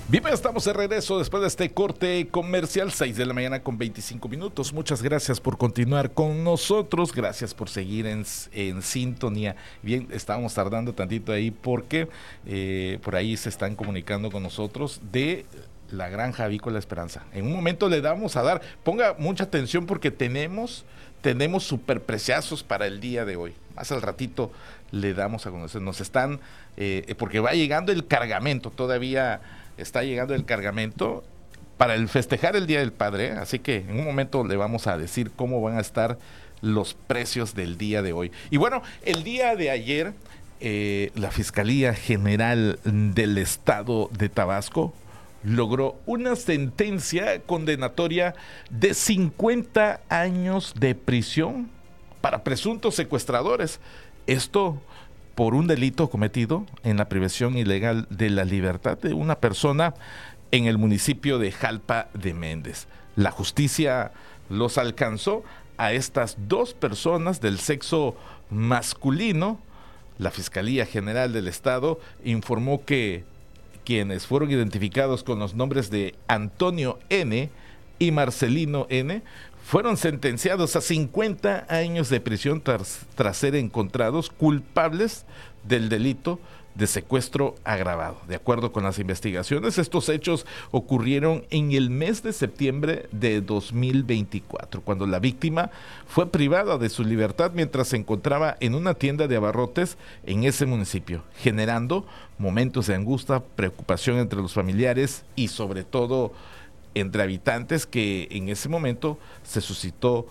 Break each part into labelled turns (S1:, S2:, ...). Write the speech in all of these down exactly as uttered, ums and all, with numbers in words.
S1: Bien, pues, estamos de regreso después de este corte comercial, seis de la mañana con veinticinco minutos. Muchas gracias por continuar con nosotros, gracias por seguir en, en sintonía. Bien, estábamos tardando tantito ahí porque eh, por ahí se están comunicando con nosotros de la Granja Avícola Esperanza. En un momento le damos a dar, ponga mucha atención porque tenemos, tenemos superpreciazos para el día de hoy. Más al ratito le damos a conocer, nos están, eh, porque va llegando el cargamento todavía. Está llegando el cargamento para el festejar el Día del Padre, ¿eh? Así que en un momento le vamos a decir cómo van a estar los precios del día de hoy. Y bueno, el día de ayer, eh, la Fiscalía General del Estado de Tabasco logró una sentencia condenatoria de cincuenta años de prisión para presuntos secuestradores. Esto por un delito cometido en la privación ilegal de la libertad de una persona en el municipio de Jalpa de Méndez. La justicia los alcanzó a estas dos personas del sexo masculino. La Fiscalía General del Estado informó que quienes fueron identificados con los nombres de Antonio N. y Marcelino N. fueron sentenciados a cincuenta años de prisión tras, tras ser encontrados culpables del delito de secuestro agravado. De acuerdo con las investigaciones, estos hechos ocurrieron en el mes de septiembre de dos mil veinticuatro, cuando la víctima fue privada de su libertad mientras se encontraba en una tienda de abarrotes en ese municipio, generando momentos de angustia, preocupación entre los familiares y sobre todo entre habitantes, que en ese momento se suscitó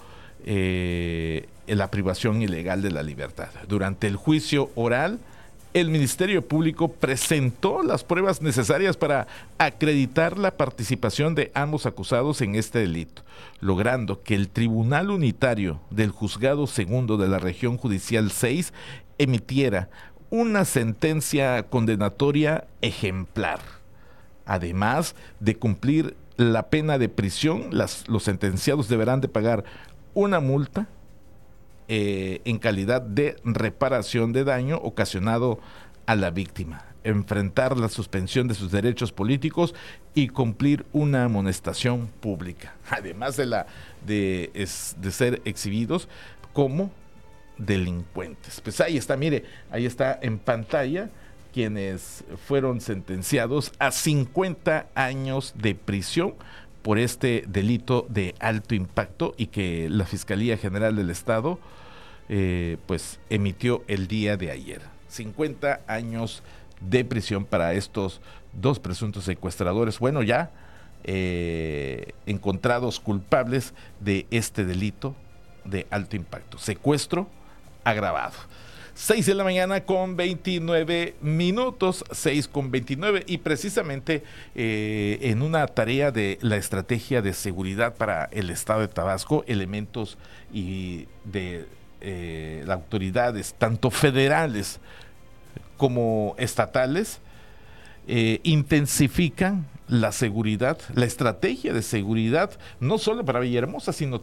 S1: eh, la privación ilegal de la libertad. Durante el juicio oral, el Ministerio Público presentó las pruebas necesarias para acreditar la participación de ambos acusados en este delito, logrando que el Tribunal Unitario del Juzgado Segundo de la Región Judicial seis emitiera una sentencia condenatoria ejemplar. Además de cumplir la pena de prisión, las, los sentenciados deberán de pagar una multa eh, en calidad de reparación de daño ocasionado a la víctima, enfrentar la suspensión de sus derechos políticos y cumplir una amonestación pública, además de, la, de, es, de ser exhibidos como delincuentes. Pues ahí está, mire, ahí está en pantalla quienes fueron sentenciados a cincuenta años de prisión por este delito de alto impacto y que la Fiscalía General del Estado eh, pues emitió el día de ayer. cincuenta años de prisión para estos dos presuntos secuestradores, bueno, ya eh, encontrados culpables de este delito de alto impacto, secuestro agravado. seis de la mañana con veintinueve minutos, seis con veintinueve, y precisamente eh, en una tarea de la estrategia de seguridad para el estado de Tabasco, elementos y de eh, las autoridades, tanto federales como estatales, eh, intensifican la seguridad, la estrategia de seguridad, no solo para Villahermosa, sino